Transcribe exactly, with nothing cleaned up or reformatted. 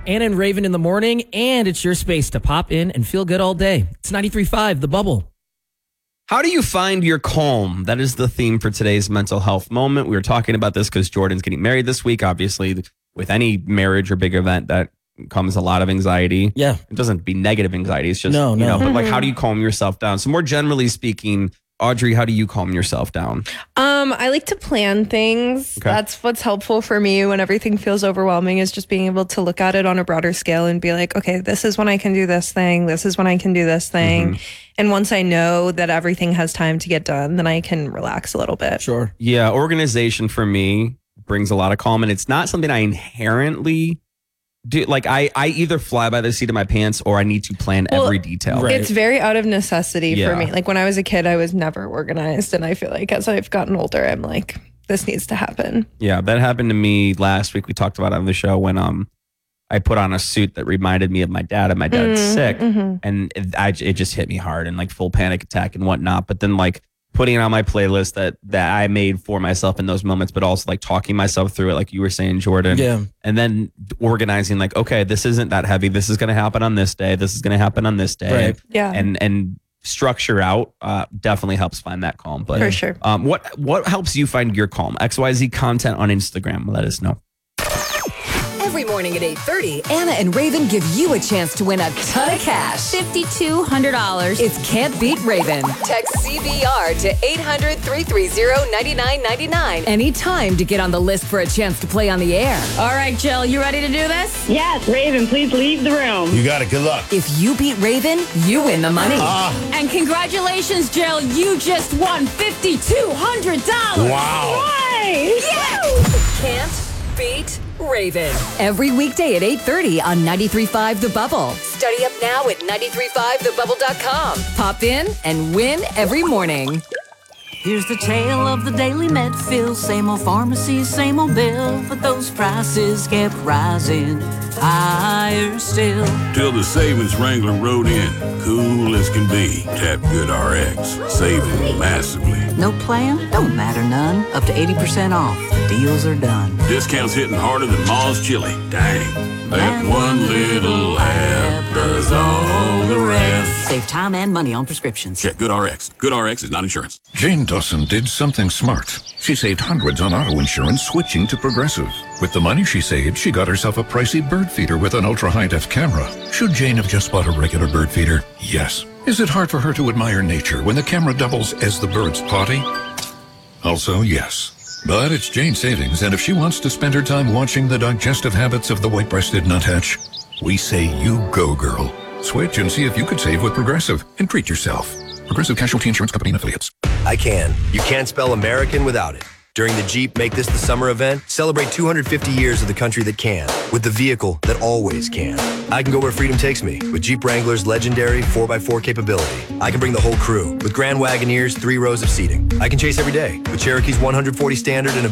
Anna and Raven in the morning, and it's your space to pop in and feel good all day. It's ninety-three point five, The Bubble. How do you find your calm? That is the theme for today's mental health moment. We were talking about this because Jordan's getting married this week. Obviously, with any marriage or big event, that comes a lot of anxiety. Yeah. It doesn't be negative anxiety. It's just, No, you no. know, but like, how do you calm yourself down? So more generally speaking, Audrey, how do you calm yourself down? Um, I like to plan things. Okay. That's what's helpful for me when everything feels overwhelming, is just being able to look at it on a broader scale and be like, okay, this is when I can do this thing. This is when I can do this thing. Mm-hmm. And once I know that everything has time to get done, then I can relax a little bit. Sure. Yeah. Organization for me brings a lot of calm, and it's not something I inherently do. Like I, I either fly by the seat of my pants or I need to plan Well, every detail. right. It's very out of necessity Yeah. for me. Like when I was a kid, I was never organized. And I feel like as I've gotten older, I'm like, this needs to happen. Yeah, that happened to me last week. We talked about it on the show when um I put on a suit that reminded me of my dad, and my dad's Mm, sick, mm-hmm. and it, I, it just hit me hard and like full panic attack and whatnot. But then like putting it on my playlist that that I made for myself in those moments, but also like talking myself through it, like you were saying, Jordan. Yeah. And then organizing, like, okay, this isn't that heavy. This is going to happen on this day. This is going to happen on this day. Right. Yeah. And and structure out uh, definitely helps find that calm. But For sure. um, what what helps you find your calm? X Y Z content on Instagram. Let us know. Every morning at eight thirty, Anna and Raven give you a chance to win a ton of cash. five thousand two hundred dollars. It's Can't Beat Raven. Text C B R to eight hundred, three three zero, nine nine nine nine anytime to get on the list for a chance to play on the air. All right, Jill, you ready to do this? Yes, Raven, please leave the room. You got it. Good luck. If you beat Raven, you win the money. And congratulations, Jill, you just won five thousand two hundred dollars. Wow. Hi. Can't Beat Raven. Every weekday at eight thirty on ninety-three point five The Bubble. Study up now at ninety-three point five the bubble dot com. Pop in and win every morning. Here's the tale of the daily Medfield. Same old pharmacy, same old bill, but those prices kept rising higher still. Till the savings wrangler rode in, cool as can be. Tap Good R X, saving massively. No plan? Don't matter none. Up to eighty percent off. Deals are done. Discounts hitting harder than Ma's chili. Dang, that one little app does all the rest. Save time and money on prescriptions. Check Good R X. Good R X is not insurance. Jane Dawson did something smart. She saved hundreds on auto insurance switching to Progressive. With the money she saved, she got herself a pricey bird feeder with an ultra-high-def camera. Should Jane have just bought a regular bird feeder? Yes. Is it hard for her to admire nature when the camera doubles as the bird's potty? Also, yes. But it's Jane's savings, and if she wants to spend her time watching the digestive habits of the white-breasted nuthatch, we say you go, girl. Switch and see if you could save with Progressive and treat yourself. Progressive Casualty Insurance Company and Affiliates. I can. You can't spell American without it. During the Jeep Make This the Summer event, celebrate two hundred fifty years of the country that can, with the vehicle that always can. I can go where freedom takes me with Jeep Wrangler's legendary four by four capability. I can bring the whole crew with Grand Wagoneer's three rows of seating. I can chase every day with Cherokee's one forty standard and a